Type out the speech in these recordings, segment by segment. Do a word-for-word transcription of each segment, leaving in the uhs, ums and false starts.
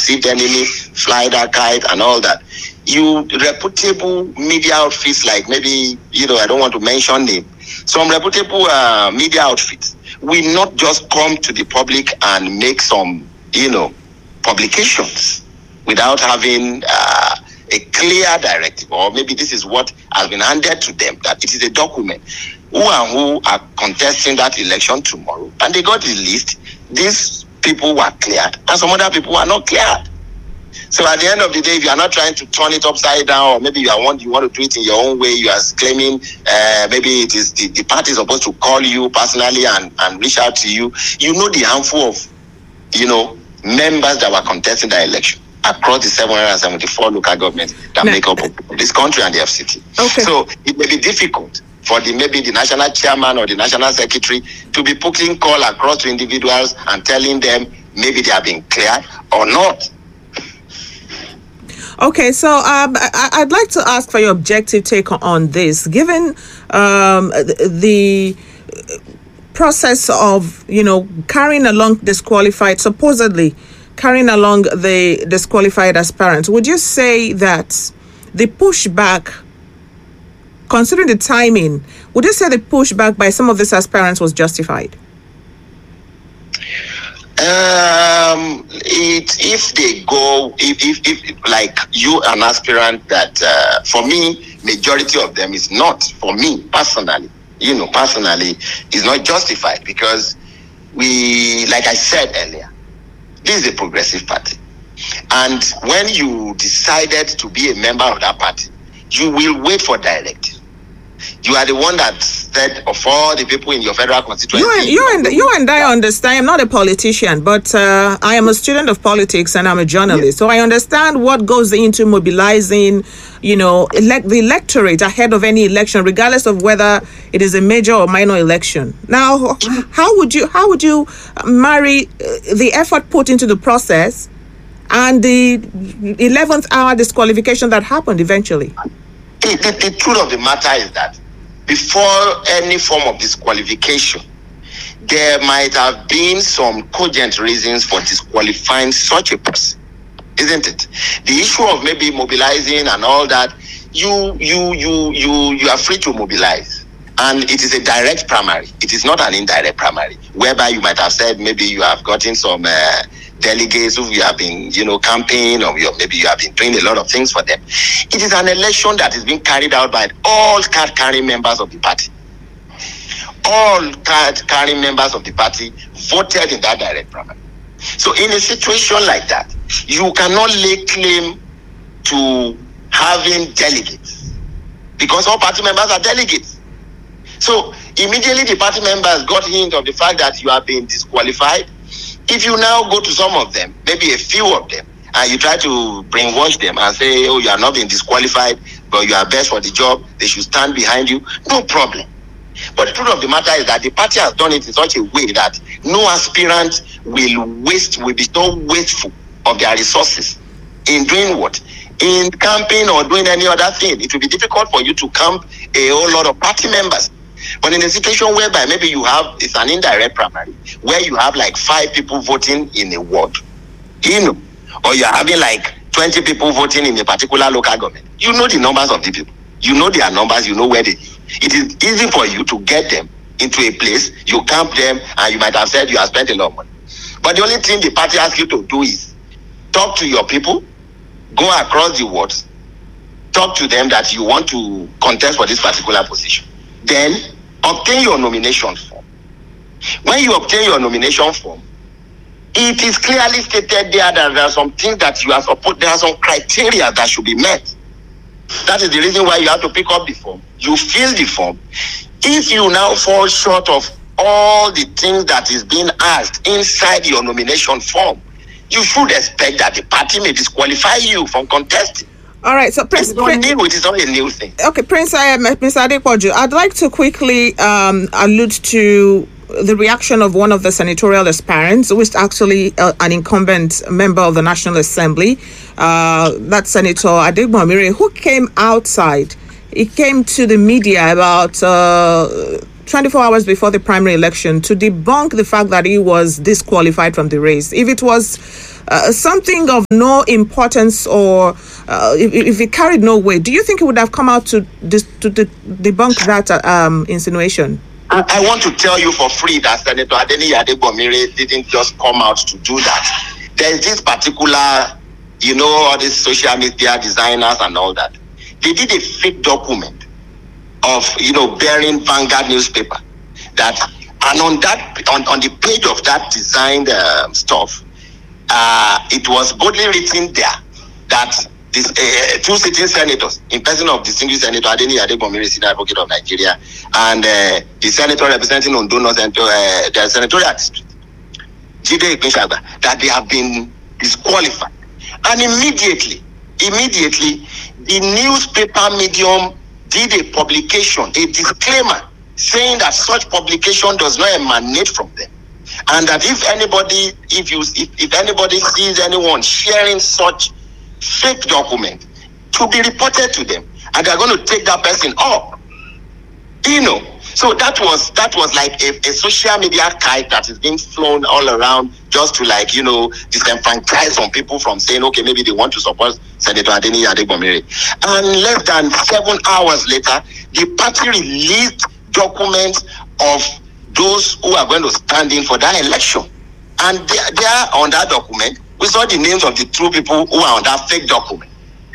perceived enemy, fly that kite and all that. You reputable media outfits like maybe, you know, I don't want to mention name, some reputable uh, media outfits will not just come to the public and make some, you know, publications without having uh, a clear directive, or maybe this is what has been handed to them, that it is a document. Who and who are contesting that election tomorrow, and they got the list. These people were cleared, and some other people were not cleared. So at the end of the day, if you are not trying to turn it upside down, or maybe you are want you want to do it in your own way, you are claiming uh, maybe it is the, the party is supposed to call you personally and, and reach out to you. You know the handful of, you know, members that were contesting the election across the seven hundred seventy-four local governments that no. make up this country and the F C T. Okay. So it may be difficult for the maybe the national chairman or the national secretary to be putting call across to individuals and telling them maybe they have been cleared or not. Okay, so um, I, I'd like to ask for your objective take on this. Given um, the process of, you know, carrying along disqualified, supposedly carrying along the disqualified aspirants, would you say that the pushback, considering the timing, would you say the pushback by some of these aspirants was justified? Um, it, if they go, if, if, if like you, an aspirant that, uh, for me, majority of them is not, for me personally, you know, personally, is not justified, because we, like I said earlier, this is a progressive party. And when you decided to be a member of that party, you will wait for directive. You are the one that said of all the people in your federal constituency. You and, you and, you and I understand. I'm not a politician, but uh, I am a student of politics and I'm a journalist. Yes. So I understand what goes into mobilizing, you know, elect the electorate ahead of any election, regardless of whether it is a major or minor election. Now, how would you how would you marry the effort put into the process and the eleventh hour disqualification that happened eventually? The, the, the truth of the matter is that before any form of disqualification, there might have been some cogent reasons for disqualifying such a person, isn't it? The issue of maybe mobilizing and all that, you you you you you are free to mobilize, and it is a direct primary. It is not an indirect primary, whereby you might have said maybe you have gotten some uh, delegates who you have been, you know, campaigning, or maybe you have been doing a lot of things for them. It is an election that is being carried out by all card-carrying members of the party. All card-carrying members of the party voted in that direct primary. So in a situation like that, you cannot lay claim to having delegates, because all party members are delegates. So immediately the party members got hint of the fact that you have been disqualified. If you now go to some of them, maybe a few of them, and you try to brainwash them and say, oh, you are not being disqualified, but you are best for the job, they should stand behind you, no problem. But the truth of the matter is that the party has done it in such a way that no aspirant will waste, will be so wasteful of their resources in doing what? In camping or doing any other thing. It will be difficult for you to camp a whole lot of party members. But in a situation whereby maybe you have, it's an indirect primary, where you have like five people voting in a ward, you know, or you're having like twenty people voting in a particular local government, you know the numbers of the people, you know their numbers, you know where they live. It is easy for you to get them into a place, you camp them, and you might have said you have spent a lot of money. But the only thing the party asks you to do is talk to your people, go across the wards, talk to them that you want to contest for this particular position. Then obtain your nomination form. When you obtain your nomination form, it is clearly stated there that there are some things that you are supposed, there are some criteria that should be met. That is the reason why you have to pick up the form. You fill the form. If you now fall short of all the things that is being asked inside your nomination form, you should expect that the party may disqualify you from contesting. All right, so Prince, it's not Prince, new, it is not a new thing. Okay, Prince, I am Mister Adepoju. I'd like to quickly um, allude to the reaction of one of the senatorial aspirants, who is actually uh, an incumbent member of the National Assembly. Uh, that's Senator Adegbamire, who came outside. He came to the media about uh, twenty-four hours before the primary election to debunk the fact that he was disqualified from the race. If it was uh, something of no importance, or uh, if, if it carried no weight, do you think it would have come out to dis- to de- debunk that uh, um, insinuation? I, I want to tell you for free that Senator Adeniyi Adegbomire didn't just come out to do that. There is this particular, you know, all these social media designers and all that. They did a fake document of, you know, bearing Vanguard newspaper. That, and on that, on, on the page of that designed uh, stuff, uh, it was boldly written there that this uh, two sitting senators, in person of distinguished Senator Adeniyi Adegbomire, Senior Advocate of Nigeria, and uh, the senator representing Ondo North and uh, the senatorial district, Jide Ipinsagba, that they have been disqualified. And immediately, immediately, the newspaper medium did a publication, a disclaimer, saying that such publication does not emanate from them, and that if anybody, if you, if, if anybody sees anyone sharing such fake document, to be reported to them, and they're going to take that person up. You know, so that was that was like a, a social media kite that is being flown all around just to, like, you know, disenfranchise some people from saying, okay, maybe they want to support Senator Adeniyi Adegbomire. And less than seven hours later, the party released documents of those who are going to stand in for that election. And they, they are on that document. We saw the names of the two people who are on that fake document.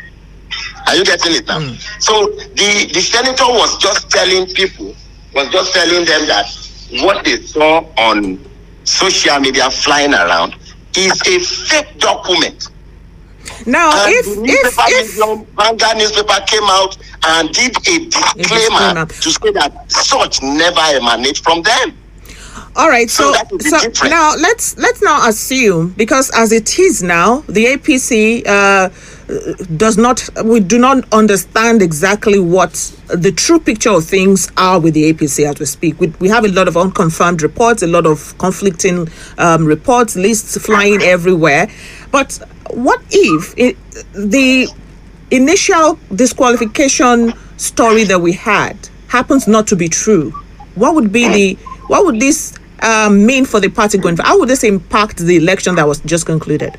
Are you getting it now? Mm. So the, the senator was just telling people, was just telling them that what they saw on social media flying around is a fake document. Now, and if, the if, if Vanguard newspaper came out and did a disclaimer, a disclaimer to say that such never emanates from them. All right, so so, so now let's let's now assume, because as it is now, the A P C uh, does not, we do not understand exactly what the true picture of things are with the A P C as we speak. We, we have a lot of unconfirmed reports, a lot of conflicting um, reports, lists flying everywhere. But what if it, the initial disqualification story that we had happens not to be true? What would be the what would this um, mean for the party going forward? How would this impact the election that was just concluded?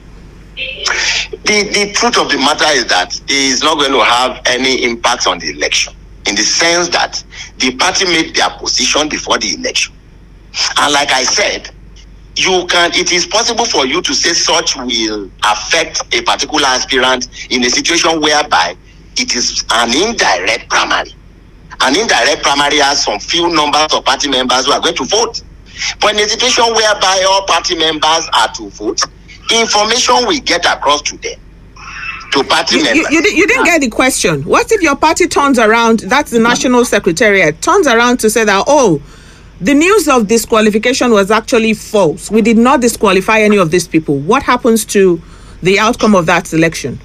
The the truth of the matter is that it is not going to have any impact on the election, in the sense that the party made their position before the election. And like I said, you can it is possible for you to say such will affect a particular aspirant in a situation whereby it is an indirect primary. An indirect primary has some few numbers of party members who are going to vote. But in a situation whereby all party members are to vote, information will get across to them, to party you, members. You, you, you didn't get the question. What if your party turns around, that's the National Secretariat, turns around to say that, oh, the news of disqualification was actually false. We did not disqualify any of these people. What happens to the outcome of that election?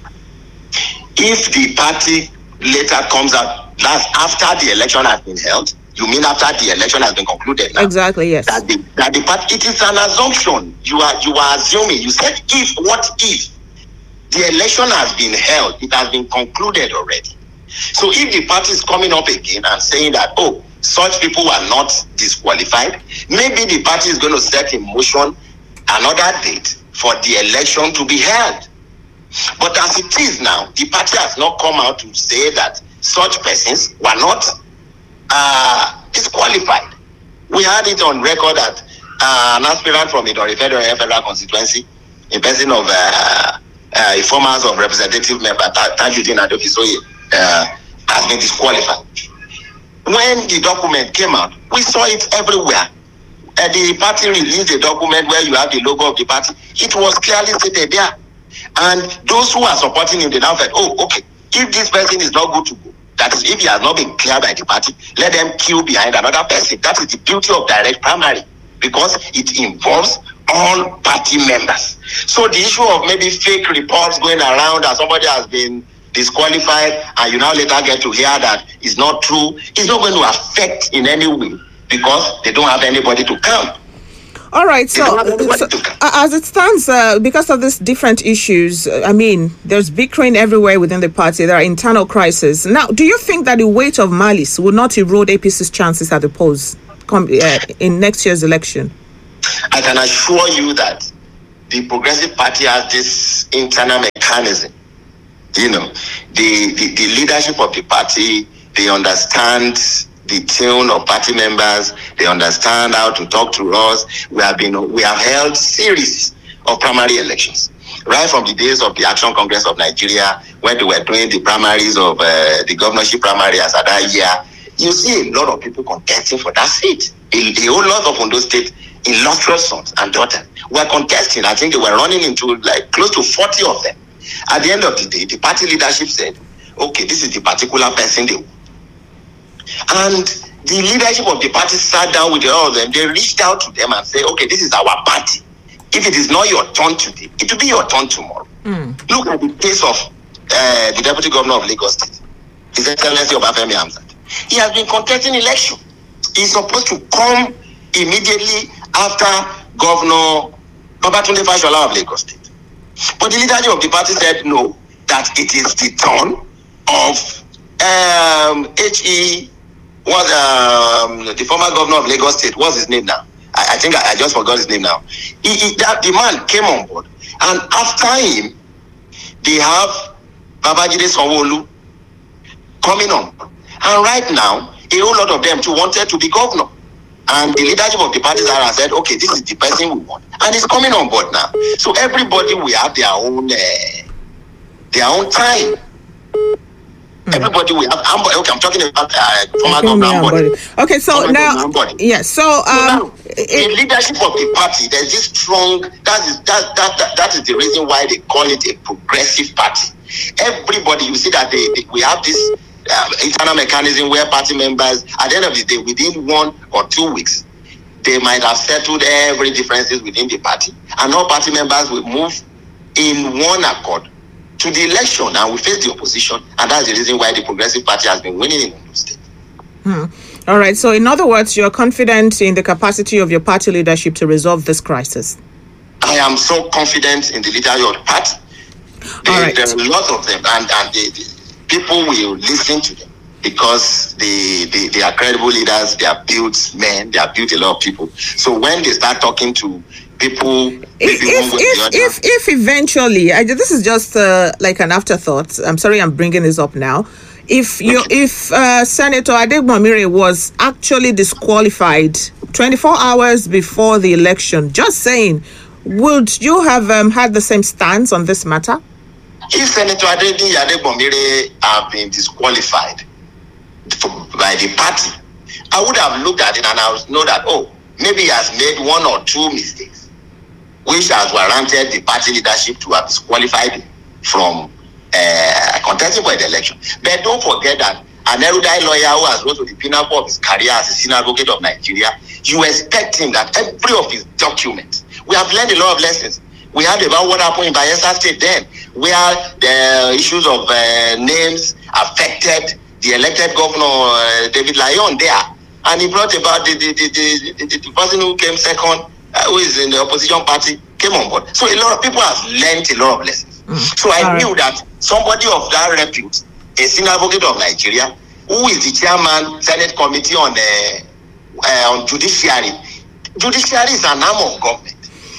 If the party later comes out, that's after the election has been held. You mean after the election has been concluded? Now? Exactly, yes. That the, that the party, it is an assumption. You are you are assuming. You said if, what if? The election has been held. It has been concluded already. So if the party is coming up again and saying that, oh, such people are not disqualified, maybe the party is going to set in motion another date for the election to be held. But as it is now, the party has not come out to say that such persons were not uh, disqualified. We had it on record that uh, an aspirant from Idori Federal, Federal Constituency, a person of uh, uh, a former of representative member, Tajuddin Adefisoye, uh, has been disqualified. When the document came out, we saw it everywhere. Uh, the party released a document where you have the logo of the party. It was clearly stated there. And those who are supporting him, they now said, oh, okay, if this person is not good to go, that is, if he has not been cleared by the party, let them queue behind another person. That is the beauty of direct primary, because it involves all party members. So the issue of maybe fake reports going around that somebody has been disqualified and you now later get to hear that it's not true, is not going to affect in any way, because they don't have anybody to count. All right, so, so uh, as it stands, uh, because of these different issues, uh, I mean, there's bickering everywhere within the party. There are internal crises. Now, do you think that the weight of malice will not erode A P C's chances at the polls come, uh, in next year's election? I can assure you that the Progressive Party has this internal mechanism. You know, the, the, the leadership of the party, they understand the tune of party members, they understand how to talk to us. We have been, we have held series of primary elections, right from the days of the Action Congress of Nigeria, when they were doing the primaries of uh, the governorship primary as at that year. You see a lot of people contesting for that seat. A, a whole lot of Ondo State illustrious sons and daughters were contesting. I think they were running into like close to forty of them. At the end of the day, the party leadership said, okay, this is the particular person they want. And the leadership of the party sat down with all of them. They reached out to them and said, okay, this is our party. If it is not your turn today, it will be your turn tomorrow. Mm. Look at the case of uh, the Deputy Governor of Lagos State, His Excellency Obafemi Hamzat. He has been contesting election. He's supposed to come immediately after Governor Babatunde Fashola of Lagos State. But the leadership of the party said no, that it is the turn of um, H E, was um, the former governor of Lagos State. What's his name now? I, I think I, I just forgot his name now. He, he, that the man came on board, and after him, they have Babajide Sanwo-Olu coming on. And right now, a whole lot of them too wanted to be governor. And the leadership of the parties are said, okay, this is the person we want. And he's coming on board now. So everybody will have their own uh, their own time. Mm. Everybody will have, okay, I'm talking about uh, former governor body. Okay, so former now, yes, so, um, so now, the leadership of the party, there's this strong, that is, that, that, that, that is the reason why they call it a progressive party. Everybody, you see that they, they we have this Uh, internal mechanism where party members, at the end of the day, within one or two weeks, they might have settled every differences within the party, and all party members will move in one accord to the election, and we face the opposition, and that's the reason why the Progressive Party has been winning in Ondo State. Hmm. All right. So, in other words, you're confident in the capacity of your party leadership to resolve this crisis. I am so confident in the leadership of the party. They, right. There are a lot of them, and and they. they people will listen to them because they, they, they are credible leaders. They are built men. They are built a lot of people. So when they start talking to people, if if if, if, if eventually, I, this is just uh, like an afterthought. I'm sorry, I'm bringing this up now. If you okay. if uh, Senator Adegbomire was actually disqualified twenty-four hours before the election, just saying, would you have um, had the same stance on this matter? If Senator Adegbomire have been disqualified for, by the party, I would have looked at it and I would know that, oh, maybe he has made one or two mistakes, which has warranted the party leadership to have disqualified him from uh, contesting for the election. But don't forget that an erudite lawyer who has rose to the pinnacle of his career as a senior advocate of Nigeria, you expect him that every of his documents, we have learned a lot of lessons. We heard about what happened in Bayelsa State then, where the issues of uh, names affected the elected governor, uh, David Lyon, there. And he brought about the, the, the, the, the, the person who came second, uh, who is in the opposition party, came on board. So a lot of people have learned a lot of lessons. Mm. So I All knew right. that somebody of that repute, a senior advocate of Nigeria, who is the chairman, Senate Committee on, uh, uh, on Judiciary. Judiciary is an arm of government.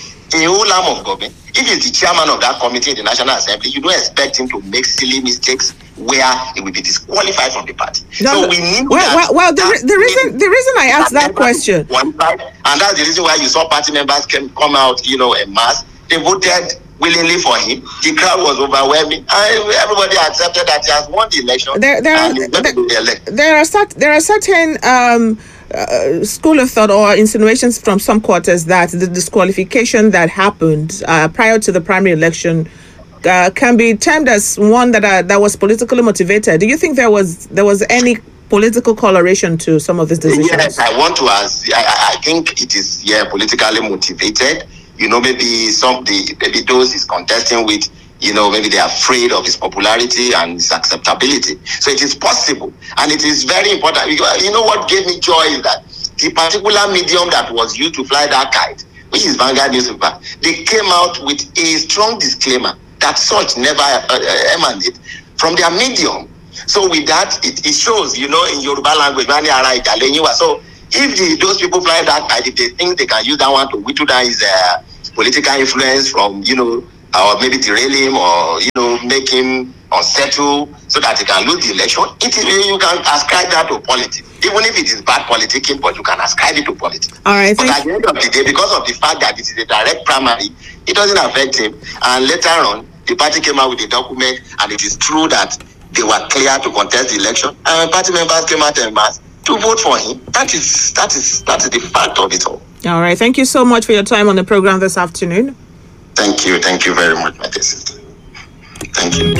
A whole arm of government. If he's the chairman of that committee in the National Assembly, you don't expect him to make silly mistakes where he will be disqualified from the party. No, so we need well, well, well the, the reason the reason I asked that question, one side, and that's the reason why you saw party members can come out, you know, en masse. They voted willingly for him. The crowd was overwhelming. And everybody accepted that he has won the election. There, there, are, there, there are cert, there are certain. Um, Uh, school of thought or insinuations from some quarters that the disqualification that happened uh, prior to the primary election uh, can be termed as one that uh, that was politically motivated. Do you think there was there was any political coloration to some of these decisions? Yes, I want to ask. I, I think it is yeah politically motivated. You know, maybe some the maybe those he's contesting with. You know, maybe they're afraid of his popularity and his acceptability. So it is possible. And it is very important. You know what gave me joy is that the particular medium that was used to fly that kite, which is Vanguard newspaper, they came out with a strong disclaimer that such never uh, emanate from their medium. So with that, it, it shows, you know, in Yoruba language, so if the, those people fly that kite, if they think they can use that one to whittle down his, uh, political influence from, you know, or maybe derail him or, you know, make him unsettled so that he can lose the election, it is, you can ascribe that to politics. Even if it is bad politicking, but you can ascribe it to politics. All right. But at the end of the day, because of the fact that it is a direct primary, it doesn't affect him. And later on, the party came out with a document, and it is true that they were clear to contest the election. And party members came out en masse to vote for him. That is that is that is the fact of it all. All right. Thank you so much for your time on the program this afternoon. Thank you. Thank you very much, my dear sister. Thank you.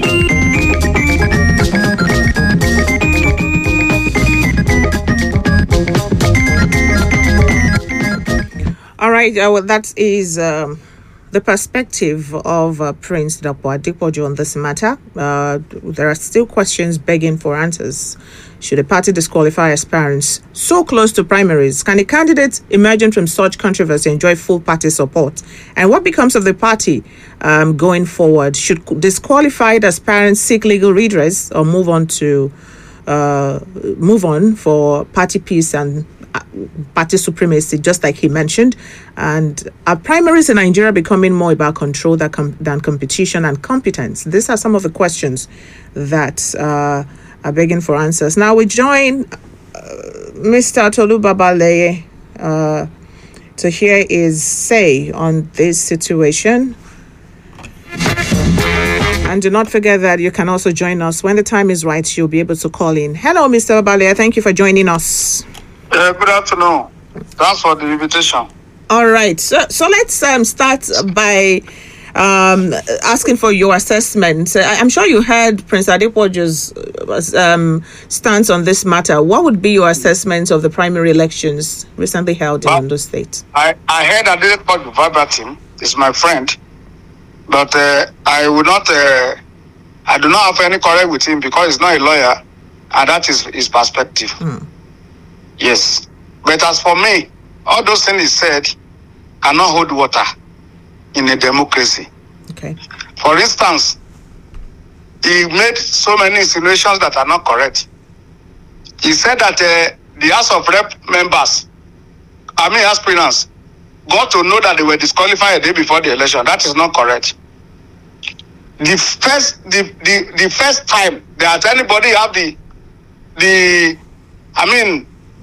All right. Uh, well, that is um, the perspective of uh, Prince Dapo Adepoju on this matter. Uh, there are still questions begging for answers. Should a party disqualify aspirants so close to primaries? Can a candidate emerging from such controversy enjoy full party support? And what becomes of the party um, going forward? Should disqualified aspirants seek legal redress or move on to uh, move on for party peace and uh, party supremacy, just like he mentioned? And are primaries in Nigeria becoming more about control than, com- than competition and competence? These are some of the questions that uh, are begging for answers. Now we join uh, Mister Tolu Babaleye uh, to hear his say on this situation. And do not forget that you can also join us when the time is right. You'll be able to call in. Hello, Mister Babaleye. Thank you for joining us. Uh, good afternoon. Thanks for the invitation. All right. So, so let's um, start by Um, asking for your assessment. Uh, I'm sure you heard Prince Adepoju's um, stance on this matter. What would be your assessment of the primary elections recently held in well, Ondo State? I, I heard Adepoju verbatim. He's my friend. But uh, I would not, uh, I do not have any quarrel with him because he's not a lawyer. And that is his perspective. Hmm. Yes. But as for me, all those things he said cannot hold water in a democracy. Okay. For instance, he made so many insinuations that are not correct. He said that uh, the House of Rep members, I mean aspirants, got to know that they were disqualified a day before the election. That is not correct. The first, the, the, the first time that anybody have the, the, I mean,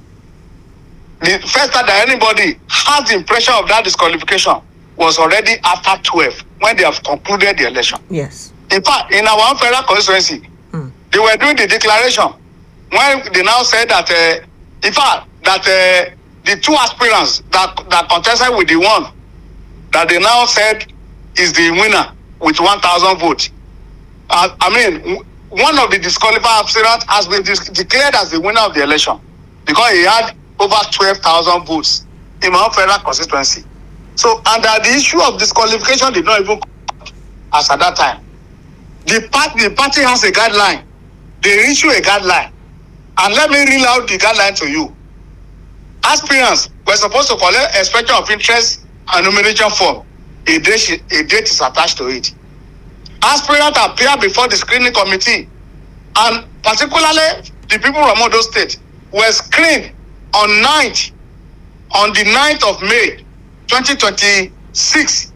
the first time that anybody has the impression of that disqualification was already after twelve when they have concluded the election. Yes. In fact, in our own federal constituency, mm. they were doing the declaration when they now said that, uh, in fact, that uh, the two aspirants that that contested with the one that they now said is the winner with one thousand votes. Uh, I mean, one of the disqualified aspirants has been dis- declared as the winner of the election because he had over twelve thousand votes in my own federal constituency. So, and uh, the issue of disqualification did not even come as at that time. The party, the party has a guideline. They issue a guideline. And let me read out the guideline to you. Aspirants were supposed to collect expression of interest and nomination form. A date, a date is attached to it. Aspirants appear before the screening committee. And particularly the people from Ondo State were screened on ninth, on the ninth of May, twenty twenty-six.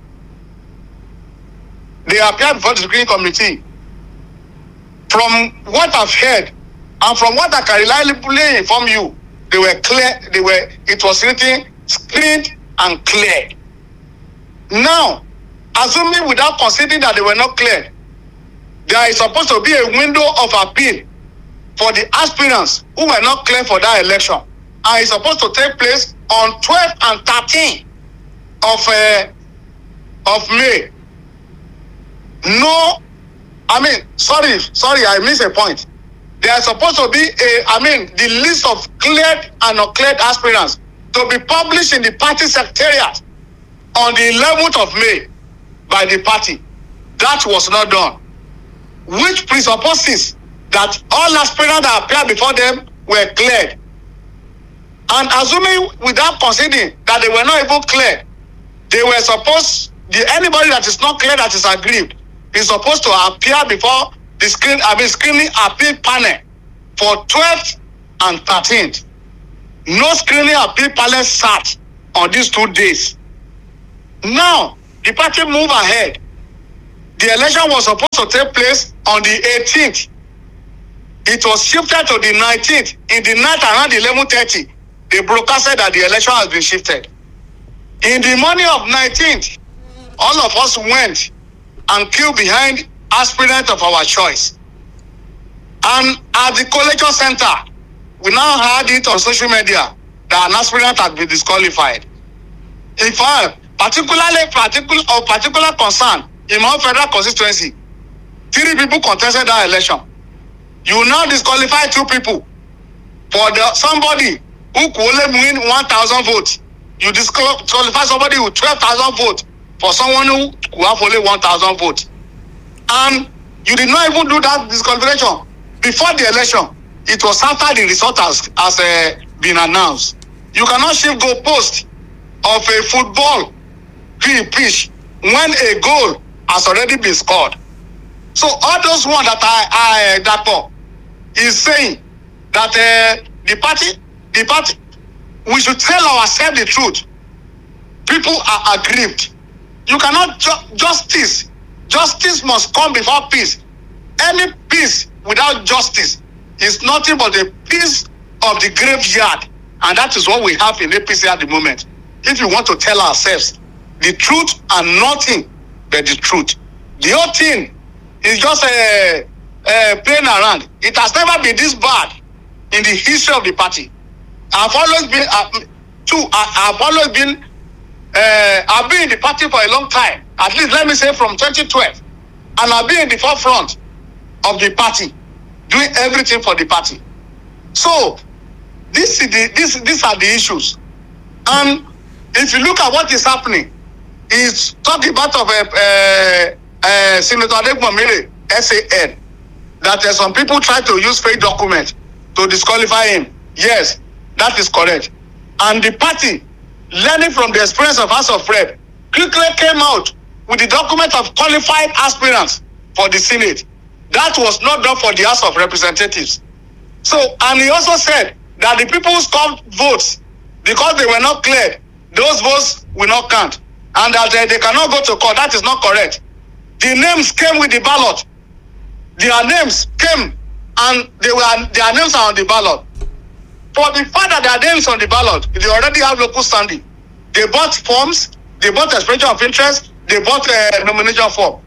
They appeared before the screening committee. From what I've heard and from what I can reliably inform you, they were clear, they were, it was written, screened and cleared. Now, assuming without considering that they were not cleared, there is supposed to be a window of appeal for the aspirants who were not cleared for that election. And it's supposed to take place on twelve and thirteen of uh, of May. No, I mean, sorry, sorry, I missed a point. There is supposed to be a, I mean, the list of cleared and not cleared aspirants to be published in the party secretariat on the eleventh of May by the party. That was not done, which presupposes that all aspirants that appeared before them were cleared. And assuming without considering that they were not even cleared, they were supposed, the anybody that is not clear that is aggrieved is supposed to appear before the screen, I mean screening appeal panel for twelfth and thirteenth. No screening appeal panel sat on these two days. Now, the party move ahead. The election was supposed to take place on the eighteenth. It was shifted to the nineteenth. In the night around eleven thirty, they broadcasted that the election has been shifted. In the morning of nineteenth, all of us went and queued behind aspirant of our choice. And at the Collation Center, we now heard it on social media that an aspirant had been disqualified. In fact, particularly particular of particular concern in my federal constituency, three people contested that election. You now disqualify two people for the somebody who could only win one thousand votes. You disqualify somebody with twelve thousand votes for someone who could have only one thousand votes. And you did not even do that disqualification before the election. It was after the result has, has uh, been announced. You cannot shift goalpost of a football pitch when a goal has already been scored. So all those ones that I, I that for is saying that uh, the party, the party, we should tell ourselves the truth. People are aggrieved. You cannot ju- justice. Justice must come before peace. Any peace without justice is nothing but a piece of the graveyard, and that is what we have in A P C at the moment. If you want to tell ourselves the truth and nothing but the truth, the whole thing is just a, a playing around. It has never been this bad in the history of the party. I've always been, uh, too, I, I've always been, uh, I've been in the party for a long time. At least let me say from twenty twelve, and I've been in the forefront of the party, doing everything for the party. So this is the this these are the issues. And if you look at what is happening, is talking about of a uh, uh, Senator Adegbomile S A N, that uh, some people try to use fake documents to disqualify him. Yes, that is correct. And the party, learning from the experience of House of Rep, quickly came out with the document of qualified aspirants for the Senate. That was not done for the House of Representatives. So, and he also said that the people who scored votes, because they were not cleared, those votes will not count. And that uh, they cannot go to court. That is not correct. The names came with the ballot. Their names came and they were their names are on the ballot. For the fact that their names on the ballot, they already have local standing. They bought forms, they bought expression of interest, they bought a nomination form.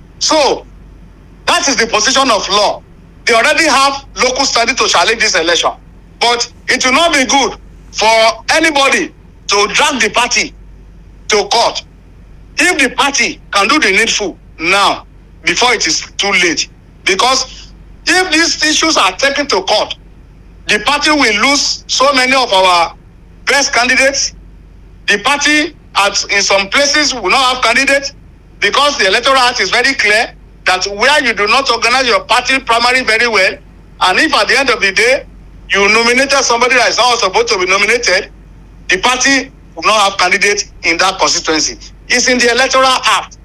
So that is the position of law. They already have local standing to challenge this election. But it will not be good for anybody to drag the party to court. If the party can do the needful now, before it is too late. Because if these issues are taken to court, the party will lose so many of our best candidates. The party at in some places will not have candidates, because the Electoral Act is very clear that where you do not organize your party primary very well, and if at the end of the day you nominated somebody that is not supposed to be nominated, the party will not have candidates in that constituency. It's in the Electoral Act.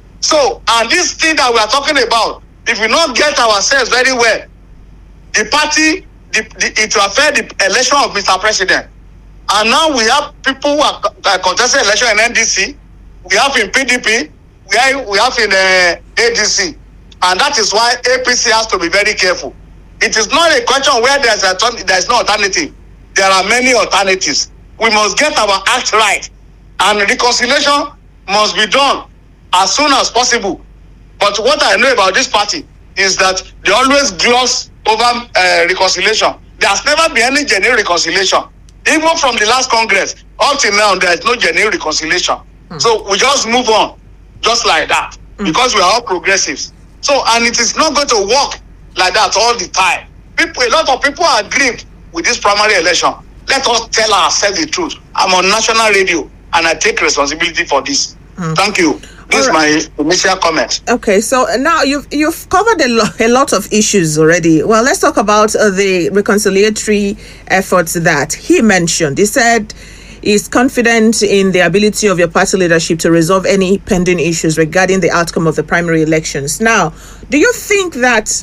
So, and this thing that we are talking about, if we not get ourselves very well, the party, the, the, it will affect the election of Mister President. And now we have people who are, are contesting election in N D C, we have in P D P, we have, we have in uh, A D C. And that is why A P C has to be very careful. It is not a question where there's a, there's no alternative. There are many alternatives. We must get our act right. And reconciliation must be done as soon as possible. But what I know about this party is that they always gloss over uh, reconciliation. There has never been any genuine reconciliation. Even from the last Congress, up till now, there is no genuine reconciliation. Mm. So we just move on, just like that, mm. because we are all progressives. So, and it is not going to work like that all the time. People, a lot of people are aggrieved with this primary election. Let us tell ourselves the truth. I'm on national radio, and I take responsibility for this. Mm. Thank you. This is my initial comment. Okay, so now you've you've covered a, lo- a lot of issues already. Well, let's talk about uh, the reconciliatory efforts that he mentioned. He said he's confident in the ability of your party leadership to resolve any pending issues regarding the outcome of the primary elections. Now, do you think that,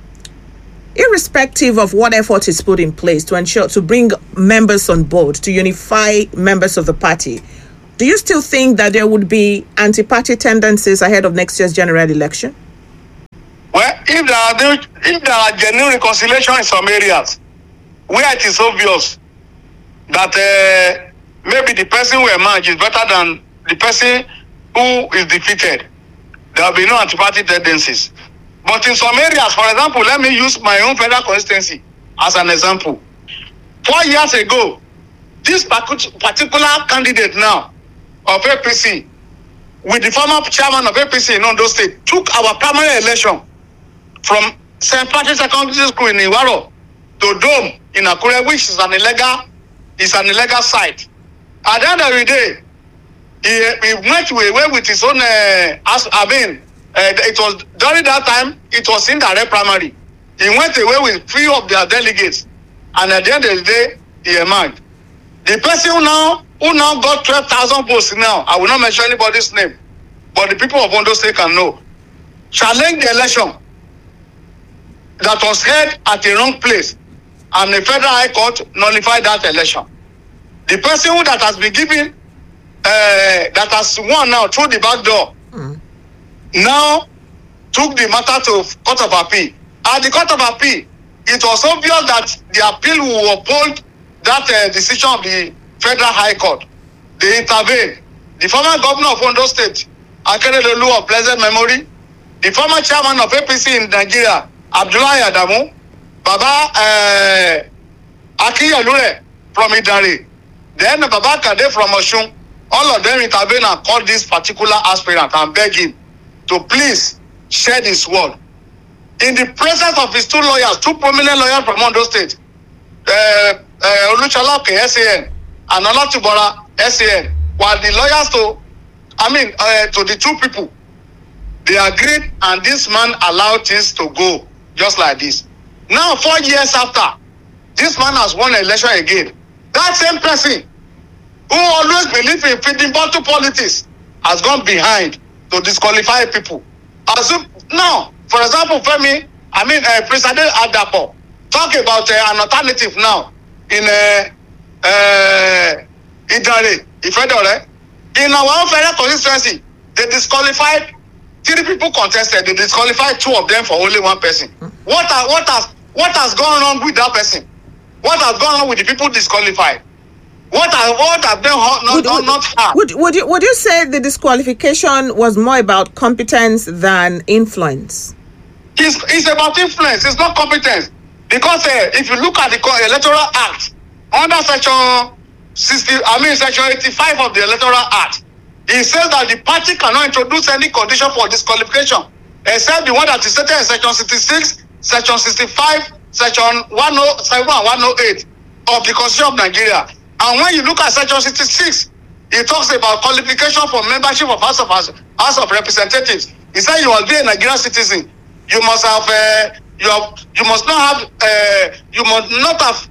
irrespective of what effort is put in place to ensure to bring members on board, to unify members of the party, Do you still think that there would be anti-party tendencies ahead of next year's general election? Well, if there are if there are genuine reconciliation in some areas where it is obvious that uh, maybe the person who emerged is better than the person who is defeated, there will be no anti-party tendencies. But in some areas, for example, let me use my own federal constituency as an example. Four years ago, this particular candidate now of A P C, with the former chairman of A P C in Ondo State, took our primary election from Saint Patrick's Secondary School in Iwaro to Dome in Akure, which is an illegal, is an illegal site. At the end of the day, he, he went away with his own, uh, as, I mean, uh, it was during that time, it was indirect primary. He went away with few of their delegates, and at the end of the day, he emerged. The person who now, who now got twelve thousand votes now, I will not mention anybody's name, but the people of Ondo State can know, challenged the election that was held at the wrong place, and the Federal High Court nullified that election. The person who that has been given, uh, that has won now through the back door, mm. now took the matter to Court of Appeal. At the Court of Appeal, it was obvious that the appeal will uphold that uh, decision of the Federal High Court. They intervened. The former governor of Ondo State, Akeredolu of blessed memory, the former chairman of A P C in Nigeria, Abdullahi Adamu, Baba uh, Akiyelure from Idari, then Baba Kade from Oshun, all of them intervened and called this particular aspirant and begged him to please share his word. In the presence of his two lawyers, two prominent lawyers from Ondo State, uh, uh, Oluchaloke S A N and Olatubora S A N, while the lawyers to, I mean, uh, to the two people, they agreed, and this man allowed things to go just like this. Now, four years after, this man has won an election again. That same person who always believed in feeding bottle politics has gone behind to disqualify people. As if, now, for example, Femi, I mean, uh, President Adapo, talk about uh, an alternative now in uh, uh, Idare, Ifedore. In our own federal constituency, they disqualified three people contested. They disqualified two of them for only one person. What are, what has what has gone wrong with that person? What has gone on with the people disqualified? What are what have they not would, not, would, not had? Would would you would you say the disqualification was more about competence than influence? It's, it's about influence. It's not competence. Because uh, if you look at the Electoral Act, under section sixty, I mean section eighty-five of the Electoral Act, it says that the party cannot introduce any condition for disqualification except the one that is stated in section sixty-six, section sixty-five, section one oh seven and one oh eight of the Constitution of Nigeria. And when you look at section sixty-six, it talks about qualification for membership of House of House of Representatives. It says you must be a Nigerian citizen. You must have, uh, you have, you must not have, uh, you must not have,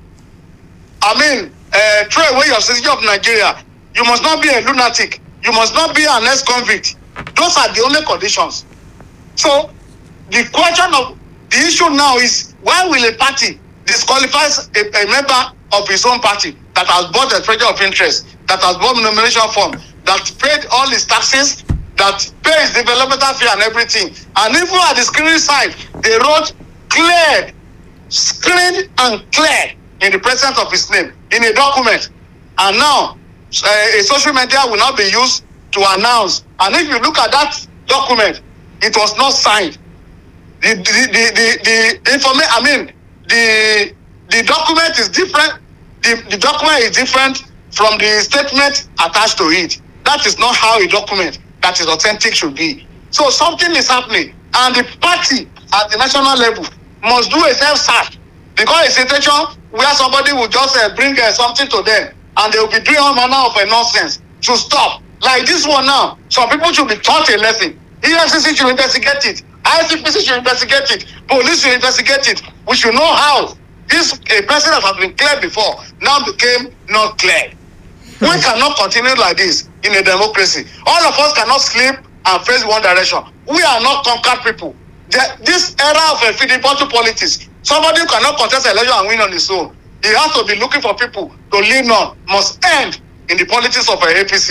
I mean, uh, throw away your citizenship of Nigeria. You must not be a lunatic. You must not be an ex-convict. Those are the only conditions. So, the question of the issue now is, why will a party disqualify a, a member of his own party that has bought a treasure of interest, that has bought nomination form, that paid all his taxes, that pays developmental fee and everything? And even at the screening side, they wrote cleared, screened and cleared in the presence of his name in a document. And now, uh, a social media will not be used to announce. And if you look at that document, it was not signed. The the the the, the information, I mean, the the document is different. The, the document is different from the statement attached to it. That is not how a document that is authentic should be. So something is happening, and the party at the national level must do a self-search, because it's a situation where somebody will just uh, bring uh, something to them, and they will be doing all manner of uh, nonsense to stop. Like this one now, some people should be taught a lesson. E F C C should investigate it. I C P C should investigate it. Police should investigate it. We should know how this a person that has been cleared before now became not clear. We cannot continue like this in a democracy. All of us cannot sleep and face one direction. We are not conquered people. The, this era of a feeding bottle politics, somebody who cannot contest election and win on his own, he has to be looking for people to lean on, must end in the politics of a A P C.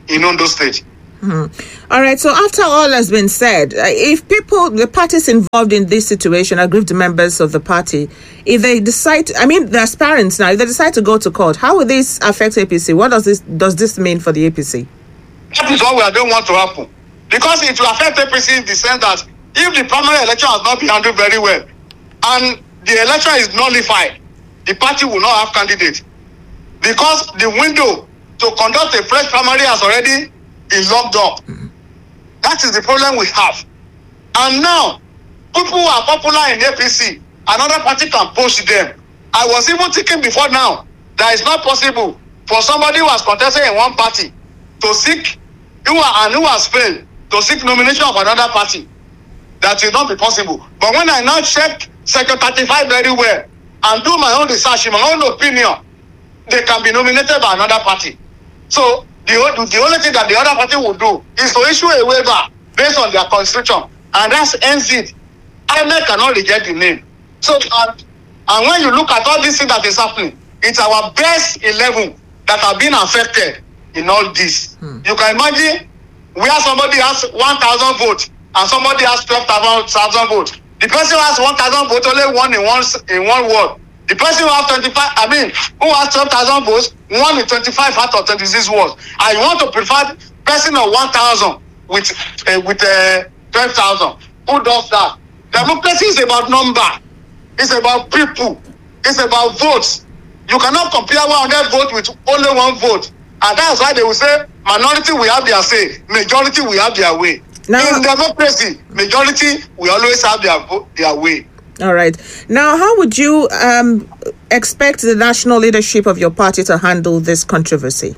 in Ondo State. Mm-hmm. All right. So after all has been said, uh, if people, the parties involved in this situation, aggrieved members of the party, if they decide, I mean, the aspirants now, if they decide to go to court, how will this affect A P C? What does this does this mean for the A P C? That is what we don't want to happen, because it will affect A P C in the sense that if the primary election has not been handled very well and the election is nullified, the party will not have candidate, because the window to conduct a fresh primary has already been locked up. Mm-hmm. That is the problem we have. And now, people who are popular in A P C, another party can push them. I was even thinking before now that it's not possible for somebody who has contested in one party to seek, who are, and who has failed, to seek nomination of another party. That will not be possible. But when I now check Section thirty-five very well and do my own research, in my own opinion, they can be nominated by another party. So the, the only thing that the other party will do is to issue a waiver based on their constitution, and that's ends it. I M E C cannot reject the name. So and, and when you look at all these things that is happening, it's our best eleven that have been affected in all this. Hmm. You can imagine where somebody has one thousand votes and somebody has twelve thousand votes. The person who has one thousand votes only won in one in one word. The person who has twenty-five, I mean, who has twelve thousand votes, won in twenty-five out of twenty-six words. I want to prefer person of one thousand with uh, with uh, twelve thousand. Who does that? Democracy is about number. It's about people. It's about votes. You cannot compare one hundred votes with only one vote. And that's why they will say minority will have their say, majority will have their way. Now, in democracy, majority will always have their their way. All right. Now, how would you um, expect the national leadership of your party to handle this controversy?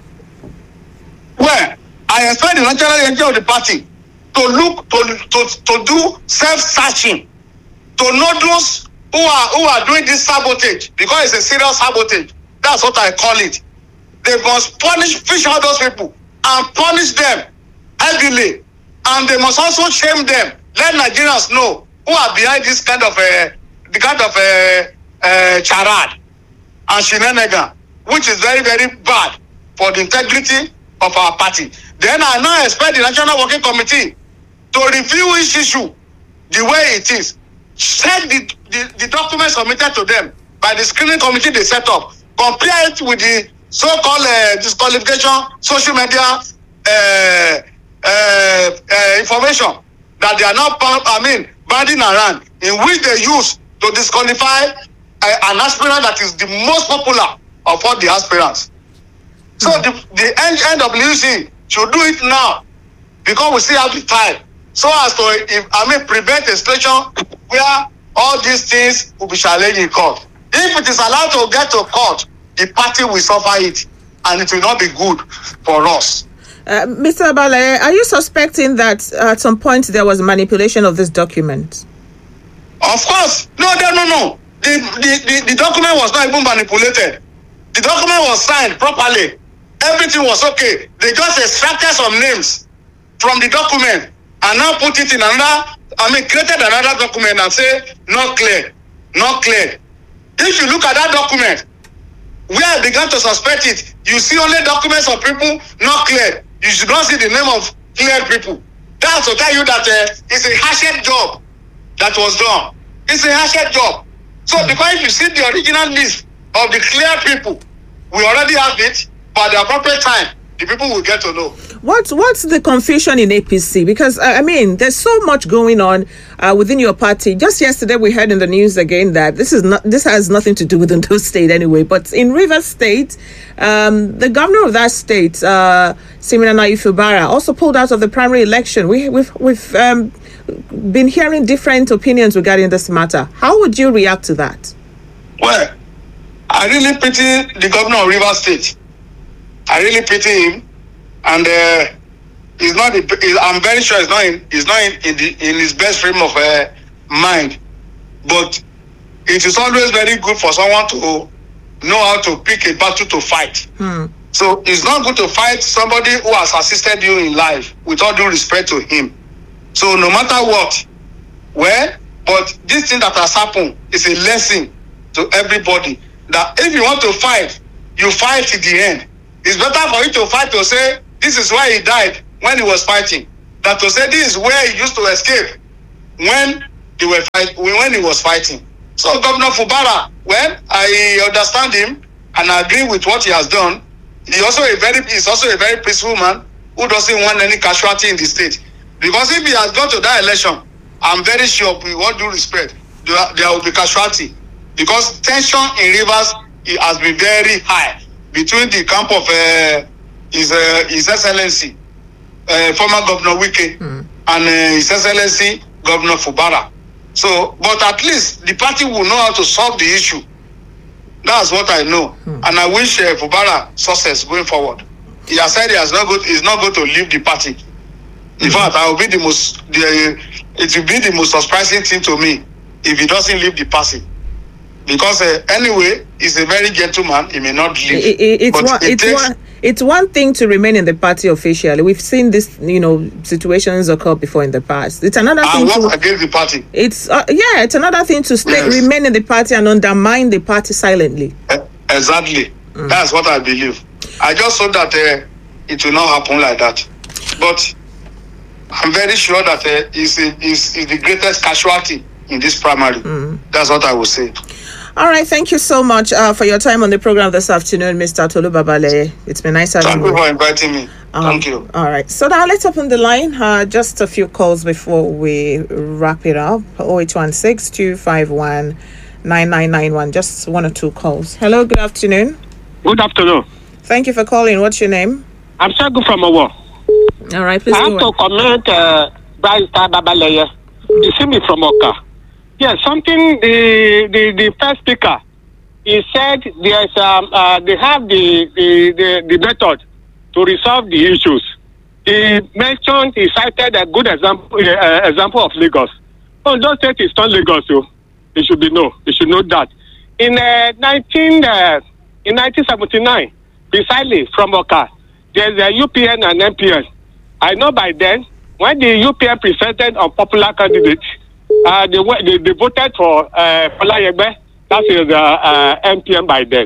Well, I expect the national leadership of the party to look, to, to, to do self-searching, to know those who are, who are doing this sabotage, because it's a serious sabotage. That's what I call it. They must punish, fish out those people and punish them heavily. And they must also shame them. Let Nigerians know who are behind this kind of uh, the kind of uh, uh, charade and shenanigan, which is very, very bad for the integrity of our party. Then I now expect the National Working Committee to review each issue the way it is. Check the, the, the documents submitted to them by the screening committee they set up. Compare it with the so-called uh, disqualification, social media uh, uh, uh, information that they are now, I mean, banding around, in which they use to disqualify uh, an aspirant that is the most popular of all the aspirants. So the, the N W C should do it now, because we still have the time, so as to, if, I mean, prevent a situation where all these things will be challenged in court. If it is allowed to get to court, the party will suffer it, and it will not be good for us. Uh, Mister Abale, are you suspecting that at some point there was manipulation of this document? Of course. No, no, no, no. The, the, the, the document was not even manipulated. The document was signed properly. Everything was okay. They just extracted some names from the document and now put it in another, I mean, created another document and say, not clear, not clear. If you look at that document, where I began to suspect it, you see only documents of people not clear. You should not see the name of clear people. That's to tell you that uh, it's a hashed job that was done. It's a hashed job. So because if you see the original list of the clear people, we already have it, but at the appropriate time, the people will get to know. What's what's the confusion in A P C? Because uh, I mean, there's so much going on uh, within your party. Just yesterday, we heard in the news again that this is not this has nothing to do with Ondo State anyway. But in Rivers State, um, the governor of that state, uh, Siminalayi Fubara, also pulled out of the primary election. We, we've we've um, been hearing different opinions regarding this matter. How would you react to that? Well, I really pity the governor of Rivers State. I really pity him, and uh, he's not. I'm very sure he's not in. He's not in in, the, in his best frame of uh, mind. But it is always very good for someone to know how to pick a battle to fight. Hmm. So it's not good to fight somebody who has assisted you in life, with all due respect to him. So no matter what, well, but this thing that has happened is a lesson to everybody that if you want to fight, you fight to the end. It's better for you to fight to say, this is why he died when he was fighting. That to say this is where he used to escape when they were fight, when he was fighting. So Governor Fubara, well, I understand him and I agree with what he has done. He also a very he's also a very peaceful man who doesn't want any casualty in the state. Because if he has gone to that election, I'm very sure, with all due respect, there, there will be casualty. Because tension in Rivers it has been very high between the camp of uh, his uh, His Excellency, uh, former Governor Wike, mm. and uh, His Excellency Governor Fubara. So, but at least the party will know how to solve the issue. That's what I know, mm. and I wish uh, Fubara success going forward. He has said he has not go, he's not going to leave the party. In mm. fact, I will be the most. The, it will be the most surprising thing to me if he doesn't leave the party. Because uh, anyway, he's a very gentleman. He may not leave. It, it, it's but one. it It's takes, one. It's one thing to remain in the party officially. We've seen this, you know, situations occur before in the past. It's another I thing work to against the party. It's uh, yeah. It's another thing to stay, Yes. remain in the party and undermine the party silently. Uh, exactly. Mm. That's what I believe. I just hope that uh, it will not happen like that. But I'm very sure that uh, is is is the greatest casualty in this primary. Mm. That's what I would say. All right, thank you so much uh, for your time on the program this afternoon, Mister Tolu Babale. It's been nice having Thank you. you for inviting me. Um, Thank you. All right, so now let's open the line. Uh, just a few calls before we wrap it up. oh eight one six, two five one, nine nine nine one. Just one or two calls. Hello, good afternoon. Good afternoon. Thank you for calling. What's your name? I'm Shagu from Owo. All right, please I go have to on. comment uh, Bryce Babaleye. You see me from Oka. Yes, something the the, the first speaker, he said there's um uh, they have the, the, the, the method to resolve the issues. He mentioned he cited a good example uh, example of Lagos. Oh, don't say it's not Lagos, so it should be no. You should know that. In uh, nineteen uh, in nineteen seventy nine, precisely from Oka, there's a U P N and M P N. I know by then when the U P N presented unpopular candidates. Uh, they, they they voted for uh, Olayegbe. That is the uh, M P M by then.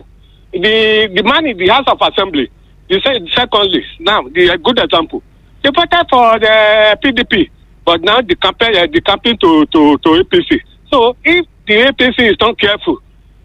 The the man in the House of Assembly. You said secondly. Now the uh, good example. They voted for the P D P, but now the campaign uh, the campaign to to to A P C. So if the A P C is not careful,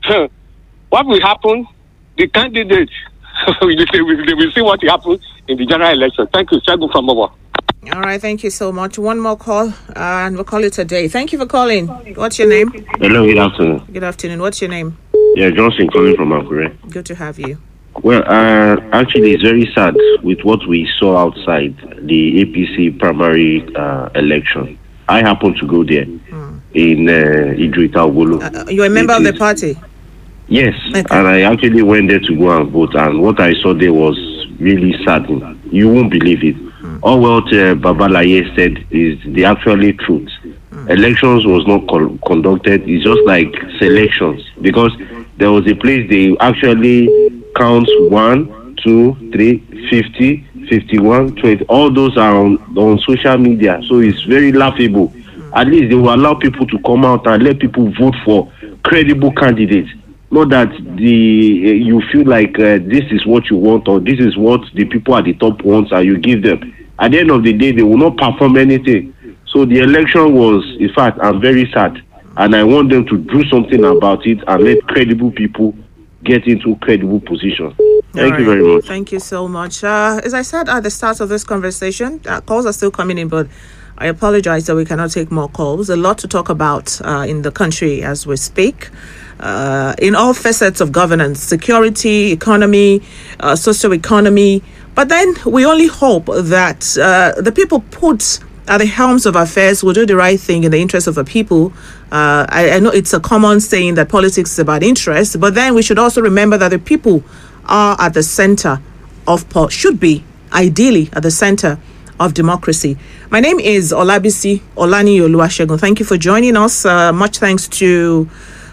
what will happen? The candidates they, will, they will see what will happen in the general election. Thank you, Shagun from Owo. All right, thank you so much. One more call, uh, and we'll call it a day. Thank you for calling. What's your name? Hello, good afternoon. Good afternoon. What's your name? Yeah, Johnson calling from Akure. Good to have you. Well, uh, actually, it's very sad with what we saw outside the A P C primary uh, election. I happened to go there mm. in uh, Idrita Wolo. Uh, you're a member it of the party? Yes, okay. And I actually went there to go and vote, and what I saw there was really saddening. You won't believe it. All what uh, Babalaye said is the actually truth. Mm. Elections was not co- conducted. It's just like selections, because there was a place they actually count one, two, three, fifty, fifty-one, twenty. All those are on, on social media, so it's very laughable. Mm. At least they will allow people to come out and let people vote for credible candidates. Not that the uh, you feel like uh, this is what you want or this is what the people at the top want and you give them. At the end of the day, they will not perform anything. So the election was, in fact, I'm very sad. And I want them to do something about it and let credible people get into credible position. Thank right. you very much. Thank you so much. Uh, as I said at the start of this conversation, uh, calls are still coming in, but I apologize that we cannot take more calls. A lot to talk about uh, in the country as we speak. Uh, in all facets of governance, security, economy, uh, socio-economy. But then we only hope that uh, the people put at the helms of affairs will do the right thing in the interest of the people. Uh, I, I know it's a common saying that politics is about interest, but then we should also remember that the people are at the center of, po- should be ideally at the center of democracy. My name is Olabisi Olaniyi-Oluwasegun. Thank you for joining us. Uh, much thanks to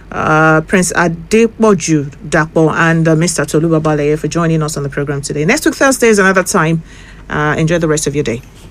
Uh, Prince Adepoju Dapo and uh, Mister Tolu Babale for joining us on the program today. Next week, Thursday is another time. Uh, enjoy the rest of your day.